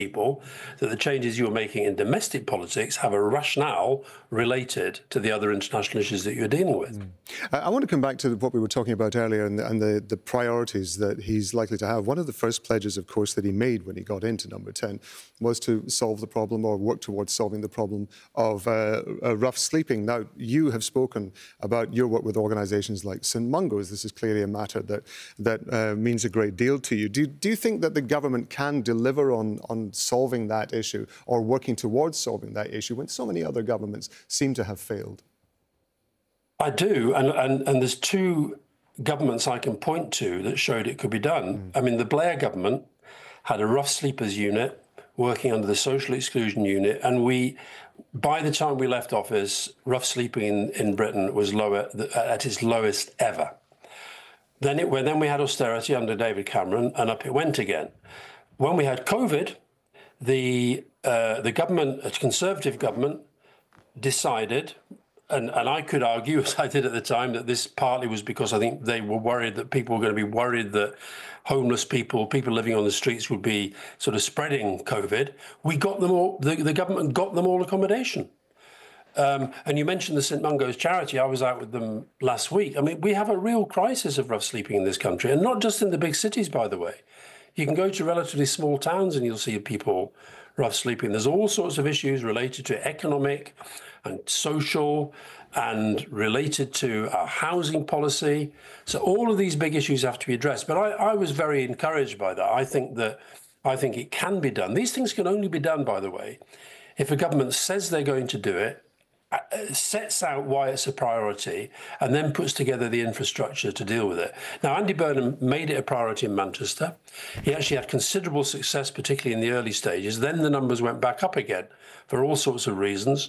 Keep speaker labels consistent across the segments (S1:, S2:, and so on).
S1: people that the changes you're making in domestic politics have a rationale related to the other international issues that you're dealing with.
S2: I want to come back to what we were talking about earlier and the priorities that he's likely to have. One of the first pledges, of course, that he made when he got into Number 10 was to solve the problem or work towards solving the problem of rough sleeping. Now, you have spoken about your work with organisations like St Mungo's. This is clearly a matter that means a great deal to you. Do you think that the government can deliver on solving that issue or working towards solving that issue when so many other governments seem to have failed?
S1: I do, and there's two governments I can point to that showed it could be done. I mean, the Blair government had a rough sleepers unit working under the social exclusion unit, and by the time we left office, rough sleeping in Britain was at its lowest ever. Then we had austerity under David Cameron, and up it went again. When we had COVID, the government, a Conservative government, decided, and I could argue, as I did at the time, that this partly was because I think they were worried that people were going to be worried that homeless people living on the streets would be sort of spreading COVID. We got them all, the government got them all accommodation. And you mentioned the St Mungo's charity. I was out with them last week. I mean, we have a real crisis of rough sleeping in this country, and not just in the big cities, by the way. You can go to relatively small towns and you'll see people rough sleeping. There's all sorts of issues related to economic and social and related to our housing policy. So all of these big issues have to be addressed. But I was very encouraged by that. I think it can be done. These things can only be done, by the way, if a government says they're going to do it, sets out why it's a priority, and then puts together the infrastructure to deal with it. Now, Andy Burnham made it a priority in Manchester. He actually had considerable success, particularly in the early stages. Then the numbers went back up again for all sorts of reasons.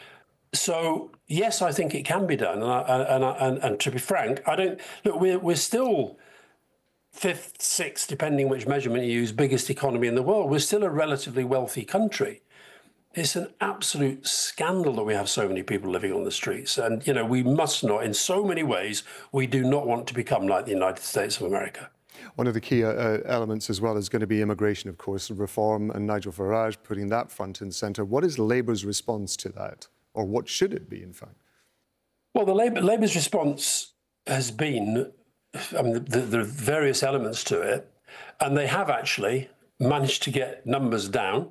S1: So, yes, I think it can be done. And to be frank, we're still fifth, sixth, depending which measurement you use, biggest economy in the world. We're still a relatively wealthy country. It's an absolute scandal that we have so many people living on the streets. And, you know, we must not, in so many ways, we do not want to become like the United States of America.
S2: One of the key elements as well is going to be immigration, of course, reform, and Nigel Farage putting that front and centre. What is Labour's response to that? Or what should it be, in fact?
S1: Well, Labour's response has been, I mean, there are various elements to it, and they have actually managed to get numbers down.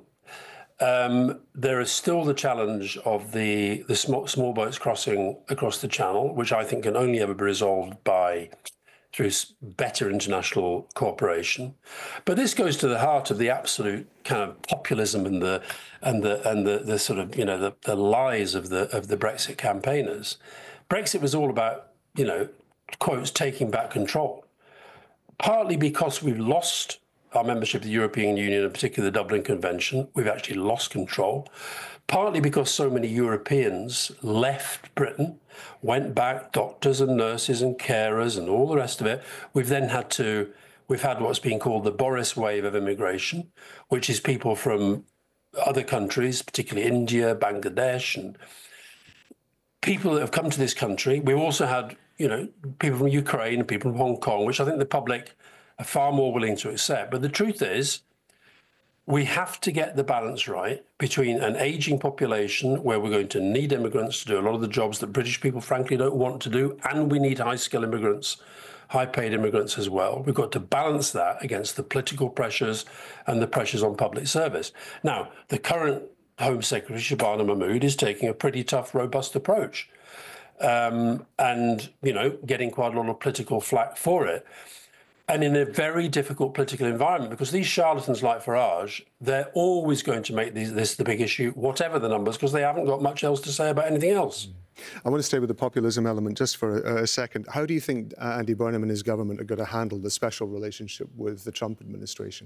S1: There is still the challenge of the small boats crossing across the Channel, which I think can only ever be resolved through better international cooperation. But this goes to the heart of the absolute kind of populism and the sort of, you know, the lies of the Brexit campaigners. Brexit was all about, you know, quotes, taking back control, partly because we've lost our membership of the European Union, and particularly the Dublin Convention. We've actually lost control, partly because so many Europeans left Britain, went back, doctors and nurses and carers and all the rest of it. We've had what's being called the Boris wave of immigration, which is people from other countries, particularly India, Bangladesh, and people that have come to this country. We've also had, you know, people from Ukraine and people from Hong Kong, which I think the public are far more willing to accept. But the truth is, we have to get the balance right between an ageing population where we're going to need immigrants to do a lot of the jobs that British people, frankly, don't want to do, and we need high-skilled immigrants, high-paid immigrants as well. We've got to balance that against the political pressures and the pressures on public service. Now, the current Home Secretary, Shabana Mahmood, is taking a pretty tough, robust approach, and, you know, getting quite a lot of political flack for it. And in a very difficult political environment, because these charlatans like Farage, they're always going to make this the big issue, whatever the numbers, because they haven't got much else to say about anything else.
S2: I want to stay with the populism element just for a second. How do you think Andy Burnham and his government are going to handle the special relationship with the Trump administration?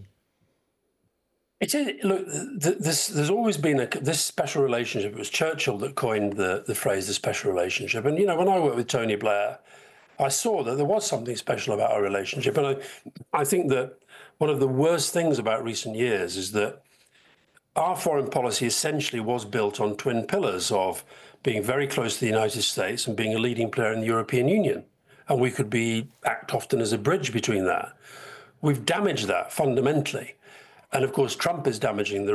S1: It is, look, there's always been this special relationship. It was Churchill that coined the phrase, the special relationship. And, you know, when I worked with Tony Blair, I saw that there was something special about our relationship. And I think that one of the worst things about recent years is that our foreign policy essentially was built on twin pillars of being very close to the United States and being a leading player in the European Union. And we could act often as a bridge between that. We've damaged that fundamentally. And of course, Trump is damaging the